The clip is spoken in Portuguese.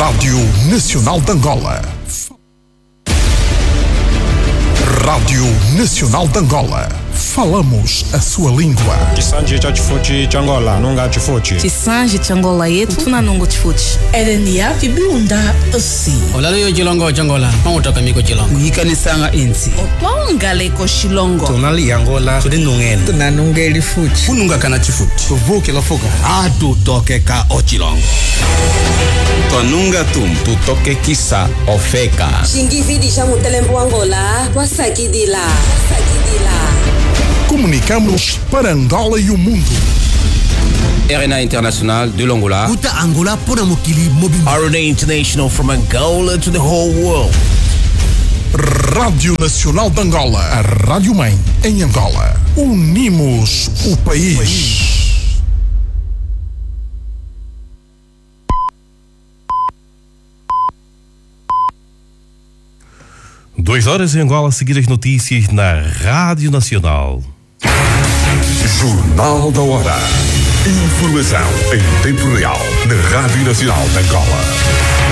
Rádio Nacional de Angola. Rádio Nacional de Angola. Falamos a sua língua. Chisanji cha chifuchi cha Angola, nunga chifuchi. Chisanji cha Angola yetu tuna nungu chifuchi. Edenia kibunda asi. Olalo yo chilongo cha Angola, pangutoka miko chilongo. Uyikanisanga insi. Otonga leko shilongo. Tunali Angola, tudinungen. Tunanunge lifuchi. Ununga kana chifuchi. Tuvuke la fuga. Atu toke ka ochilongo. Tonunga tu toke kisa ofeka. Shingividi chamutelembo Angola, wasakidila. Comunicamos para Angola e o mundo. RNA International de l'Angola. Uta Angola pona mokili mobile. RNA International from Angola to the whole world. Rádio Nacional de Angola, a Rádio Mãe em Angola. Unimos o país. Duas horas em Angola, a seguir as notícias na Rádio Nacional. Jornal da Hora. Informação em tempo real na Rádio Nacional de Angola.